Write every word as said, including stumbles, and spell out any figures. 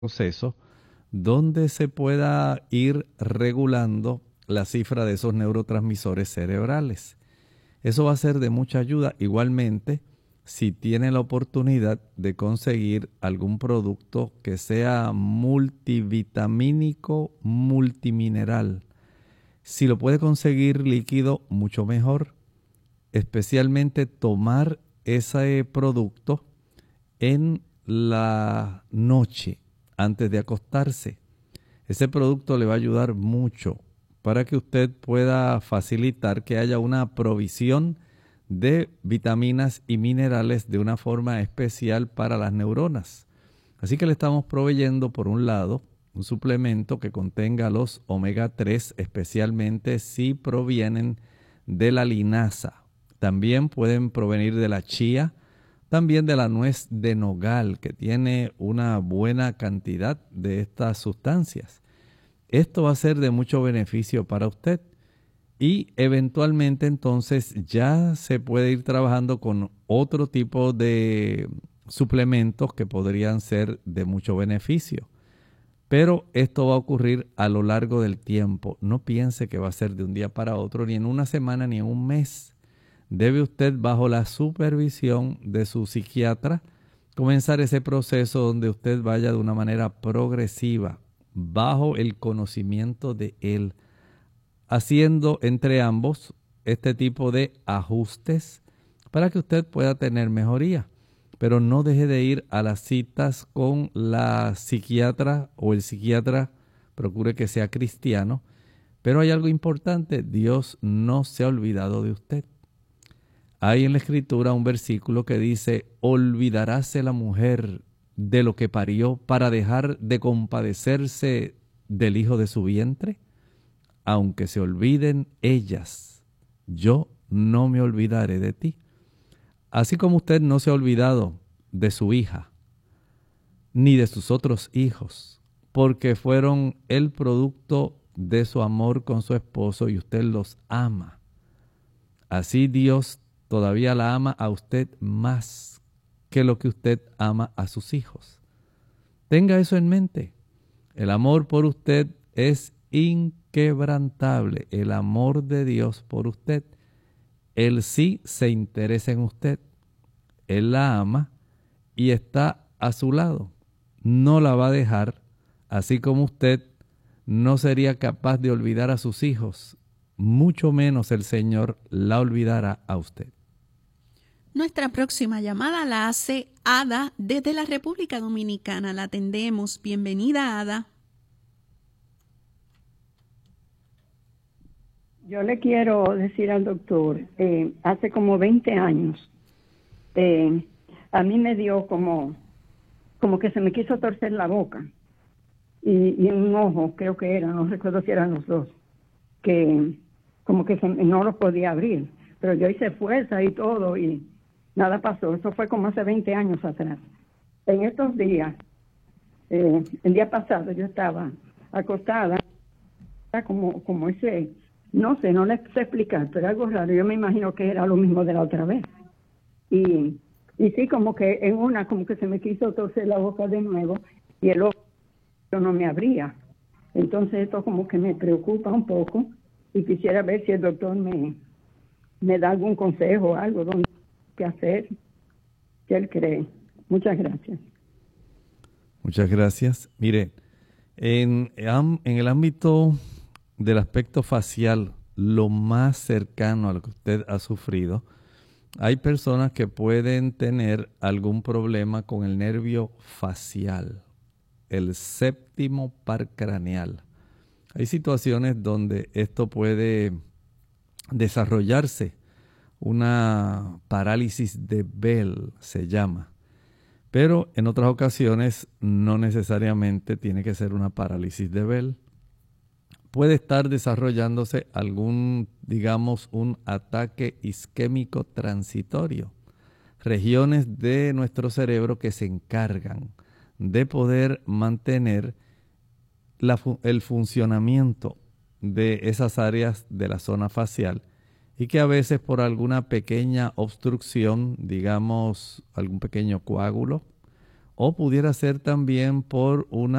proceso donde se pueda ir regulando la cifra de esos neurotransmisores cerebrales. Eso va a ser de mucha ayuda. Igualmente, si tiene la oportunidad de conseguir algún producto que sea multivitamínico, multimineral, si lo puede conseguir líquido, mucho mejor. Especialmente tomar ese producto en la noche antes de acostarse. Ese producto le va a ayudar mucho para que usted pueda facilitar que haya una provisión de vitaminas y minerales de una forma especial para las neuronas. Así que le estamos proveyendo, por un lado, un suplemento que contenga los omega tres, especialmente si provienen de la linaza. También pueden provenir de la chía, también de la nuez de nogal, que tiene una buena cantidad de estas sustancias. Esto va a ser de mucho beneficio para usted. Y eventualmente entonces ya se puede ir trabajando con otro tipo de suplementos que podrían ser de mucho beneficio. Pero esto va a ocurrir a lo largo del tiempo. No piense que va a ser de un día para otro, ni en una semana, ni en un mes. Debe usted, bajo la supervisión de su psiquiatra, comenzar ese proceso donde usted vaya de una manera progresiva, bajo el conocimiento de él, haciendo entre ambos este tipo de ajustes para que usted pueda tener mejoría. Pero no deje de ir a las citas con la psiquiatra o el psiquiatra, procure que sea cristiano. Pero hay algo importante, Dios no se ha olvidado de usted. Hay en la Escritura un versículo que dice: olvidaráse la mujer de lo que parió para dejar de compadecerse del hijo de su vientre. Aunque se olviden ellas, yo no me olvidaré de ti. Así como usted no se ha olvidado de su hija, ni de sus otros hijos, porque fueron el producto de su amor con su esposo y usted los ama. Así Dios todavía la ama a usted más que lo que usted ama a sus hijos. Tenga eso en mente. El amor por usted es inquebrantable. El amor de Dios por usted. Él sí se interesa en usted. Él la ama y está a su lado. No la va a dejar, así como usted no sería capaz de olvidar a sus hijos. Mucho menos el Señor la olvidará a usted. Nuestra próxima llamada la hace Ada desde la República Dominicana. La atendemos. Bienvenida, Ada. Yo le quiero decir al doctor, eh, hace como veinte años, eh, a mí me dio como, como que se me quiso torcer la boca y, y un ojo, creo que era, no recuerdo si eran los dos, que como que se, no lo podía abrir, pero yo hice fuerza y todo y nada pasó. Eso fue como hace veinte años atrás. En estos días, eh, el día pasado yo estaba acostada, como, como ese... No sé, no les sé explicar, pero algo raro. Yo me imagino que era lo mismo de la otra vez. Y, y sí, como que en una, como que se me quiso torcer la boca de nuevo y el ojo no me abría. Entonces esto como que me preocupa un poco y quisiera ver si el doctor me, me da algún consejo o algo, dónde qué hacer, qué él cree. Muchas gracias. Muchas gracias. Mire, en, en el ámbito del aspecto facial, lo más cercano a lo que usted ha sufrido, hay personas que pueden tener algún problema con el nervio facial, el séptimo par craneal. Hay situaciones donde esto puede desarrollarse, una parálisis de Bell se llama, pero en otras ocasiones no necesariamente tiene que ser una parálisis de Bell. Puede estar desarrollándose algún, digamos, un ataque isquémico transitorio. Regiones de nuestro cerebro que se encargan de poder mantener la, el funcionamiento de esas áreas de la zona facial y que a veces por alguna pequeña obstrucción, digamos, algún pequeño coágulo o pudiera ser también por una